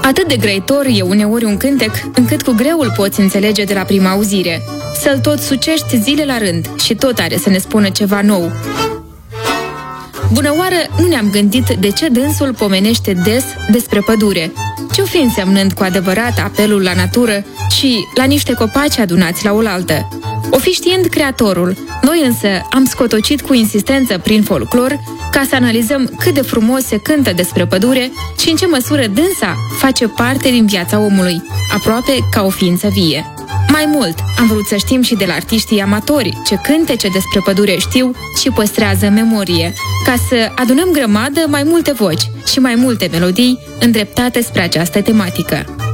Atât de grăitor e uneori un cântec, încât cu greu îl poți înțelege de la prima auzire. Să-l tot sucești zile la rând și tot are să ne spună ceva nou. Bună oară, nu ne-am gândit de ce dânsul pomenește des despre pădure. Ce-o fi însemnând cu adevărat apelul la natură și la niște copaci adunați la oaltă? O fi știind creatorul, noi însă am scotocit cu insistență prin folclor ca să analizăm cât de frumos se cântă despre pădure și în ce măsură dânsa face parte din viața omului, aproape ca o ființă vie. Mai mult, am vrut să știm și de la artiștii amatori ce cântece despre pădure știu și păstrează în memorie, ca să adunăm grămadă mai multe voci și mai multe melodii îndreptate spre această tematică.